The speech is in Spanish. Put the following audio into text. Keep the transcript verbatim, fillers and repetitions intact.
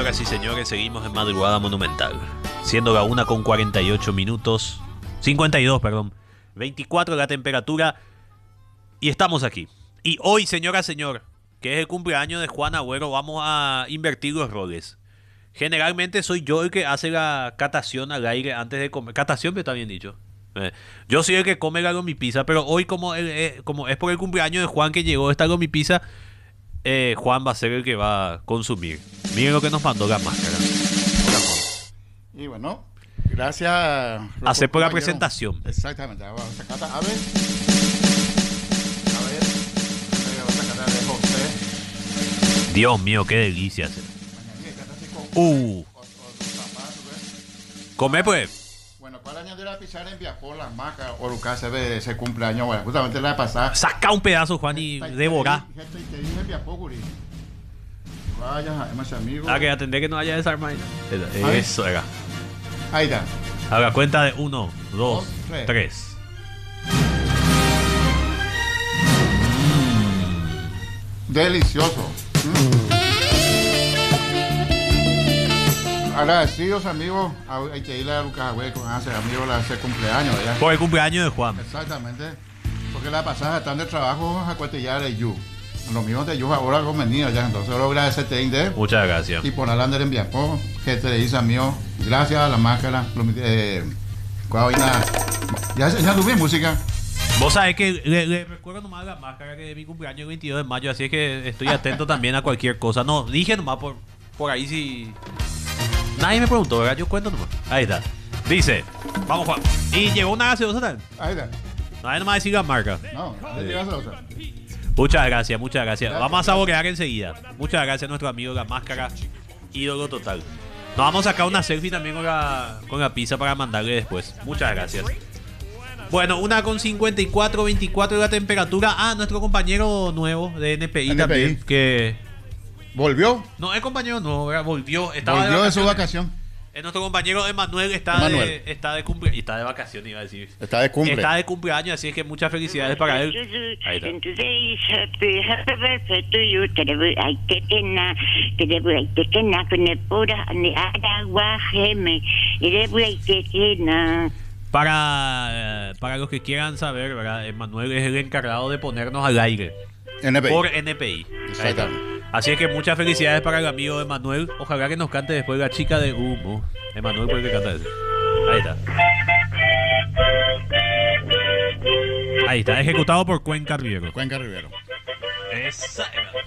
Señoras y señores, seguimos en Madrugada Monumental. Siendo la una con cuarenta y ocho minutos. cincuenta y dos, perdón. veinticuatro la temperatura. Y estamos aquí. Y hoy, señora, señor, que es el cumpleaños de Juan Agüero, vamos a invertir los roles. Generalmente soy yo el que hace la catación al aire antes de comer. Catación, pero está bien dicho. Eh, yo soy el que come la gomipizza, pero hoy como, el, eh, como es por el cumpleaños de Juan que llegó esta gomipizza, eh, Juan va a ser el que va a consumir. Miren lo que nos mandó la máscara. Y bueno, gracias. Hacer por la presentación. Exactamente. Vamos a sacar, a ver. A ver. Vamos a sacar de José. Dios mío, qué delicia. Uh. Come pues. Bueno, para añadir la pizarra en Viapó, las macas, o lo que hace de ese cumpleaños, bueno, justamente la pasada. Saca un pedazo, Juan, y devora. Te dije en Viapó, Guri. Vaya, además, amigo. Ah, que atender que no haya desarmado. Eso era. Ahí está. Haga cuenta de uno, dos, Dos, tres. tres. Delicioso. Mm. Agradecidos, amigos. Hay que irle a Lucas Agüero con ese amigo a hacer cumpleaños. ¿Ya? Por el cumpleaños de Juan. Exactamente. Porque la pasada están de trabajo a cuartillar de Yu. Los míos de Yu ahora han venido ya. Entonces, solo agradecerte, Inde. Muchas gracias. Y por hablar en Viapó, que te dice, amigo, gracias a la máscara. Eh, ya, ya tuve música. Vos sabés que le, le recuerdo nomás la máscara que de mi cumpleaños el veintidós de mayo, así es que estoy atento también a cualquier cosa. No, dije nomás por, por ahí si... Nadie me preguntó, ¿verdad? Yo cuento nomás. Ahí está. Dice, vamos Juan. Y llegó una gaseosa también. Ahí está. Nadie nomás decir la marca. No, no te gaseosa. Muchas gracias, muchas gracias. gracias vamos a saborear enseguida. Muchas gracias a nuestro amigo La Máscara, ídolo total. Nos vamos a sacar una selfie también con la, con la pizza para mandarle después. Muchas gracias. Bueno, una con cincuenta y cuatro, veinticuatro la temperatura. Ah, nuestro compañero nuevo de N P I, N P I. También. Que... ¿Volvió? No, es compañero nuevo, ¿verdad? Volvió. Estaba Volvió de, de su vacación. Es nuestro compañero Emanuel, está, Emanuel. De, está de cumpleaños. Está de vacaciones, iba a decir. Está de cumple. Está de cumpleaños, así es que muchas felicidades para él. Ahí está. Para, para los que quieran saber, ¿verdad? Emanuel es el encargado de ponernos al aire. N P I. Por N P I. Así es que muchas felicidades para el amigo Emanuel. Ojalá que nos cante después La Chica de Humo. Emanuel puede que canta eso. Ahí está. Ahí está, ejecutado por Cuenca Rivero. Cuenca Rivero. Esa era.